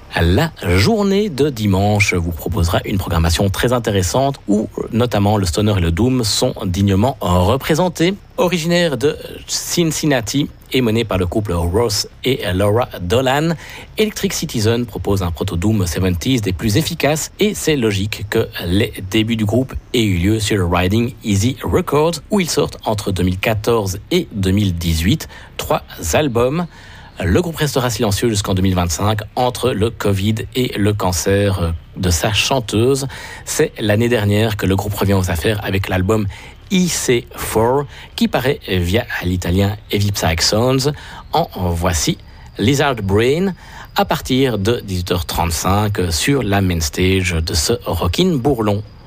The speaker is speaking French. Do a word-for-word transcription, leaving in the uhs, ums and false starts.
La journée de dimanche vous proposera une programmation très intéressante où notamment le stoner et le doom sont dignement représentés. Originaire de Cincinnati et mené par le couple Ross et Laura Dolan, Electric Citizen propose un proto-doom soixante-dix des plus efficaces et c'est logique que les débuts du groupe aient eu lieu sur le Riding Easy Records où ils sortent entre deux mille quatorze et deux mille dix-huit trois albums. Le groupe restera silencieux jusqu'en deux mille vingt-cinq entre le Covid et le cancer de sa chanteuse. C'est l'année dernière que le groupe revient aux affaires avec l'album I C quatre qui paraît via l'italien Heavy Psych Sounds. En voici Lizard Brain à partir de dix-huit heures trente-cinq sur la main stage de ce Rockin' Bourlon.